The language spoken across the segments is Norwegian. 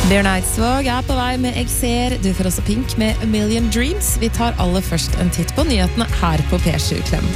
Bjørn Eidsvåg på vei med Jeg ser. Du får også Pink med A Million Dreams. Vi tar aller først en titt på nyhetene her på P7 Klem.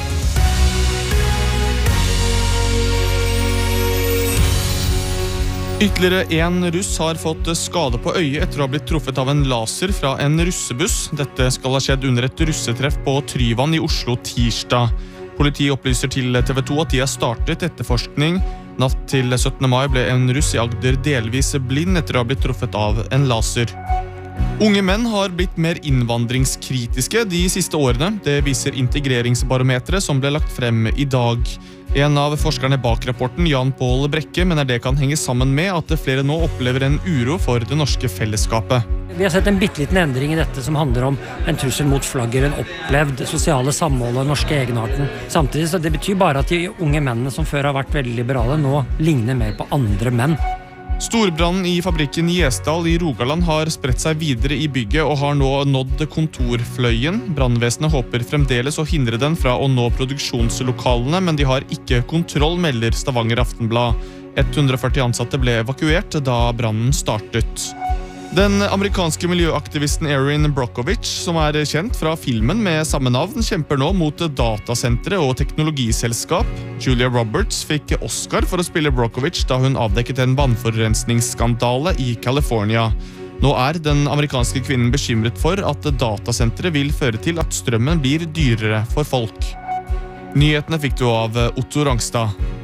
Ytterligere en russ har fått skade på øyet etter å ha blitt truffet av en laser fra en russebuss. Dette skal ha skjedd under et russetreff på Tryvann i Oslo tirsdag. Politiet opplyser til TV 2 at de har startet etterforskning. Natt til 17. mai ble en russ i Agder delvis blind etter å ha blitt truffet av en laser. Unge menn har blitt mer innvandringskritiske de siste årene. Det viser integreringsbarometeret som ble lagt frem i dag. En av forskerne bak rapporten, Jan Paul Brekke, mener det kan henge sammen med at flere nå opplever en uro for det norske fellesskapet. Vi har sett en bitteliten endring i dette som handler om en trussel mot flagger, en opplevd sosiale samhold og den norske egenarten. Samtidig så det betyr bare at de unge mennene som før har vært veldig liberale, nå ligner mer på andre menn. Storbrannen i fabrikken Gjesdal i Rogaland har spredt seg videre i bygget og har nå nådd kontorfløyen. Brannvesenet håper fremdeles å hindre den fra å nå produksjonslokalene, men de har ikke kontroll, melder Stavanger Aftenblad. 140 ansatte ble evakuert da brannen startet. Den amerikanske miljøaktivisten Erin Brockovich, som kjent fra filmen med samme navn, kjemper nå mot datasentre og teknologiselskap. Julia Roberts fikk Oscar for å spille Brockovich da hun avdekket en vannforurensningsskandale i California. Nå den amerikanske kvinnen bekymret for at datasentre vil føre til at strømmen blir dyrere for folk. Nyhetene fikk du av Otto Rangstad.